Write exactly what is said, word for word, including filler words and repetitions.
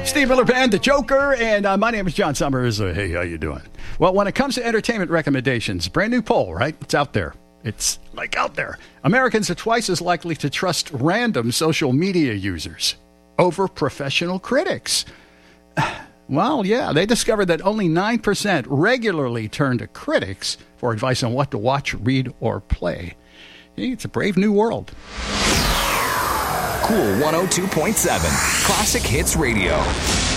Steve Miller Band, the Joker, and uh, my name is John Summers. Uh, hey, how you doing? Well, when it comes to entertainment recommendations, brand new poll, right? It's out there. It's like out there. Americans are twice as likely to trust random social media users over professional critics. Well, yeah, they discovered that only nine percent regularly turn to critics for advice on what to watch, read, or play. It's a brave new world. Cool one oh two point seven, Classic Hits Radio.